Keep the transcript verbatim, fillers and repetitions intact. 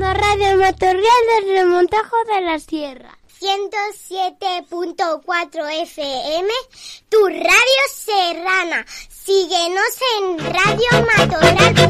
una radio matorral del Remontajo de la Sierra. ciento siete punto cuatro F M, tu radio serrana. Síguenos en radio matorral.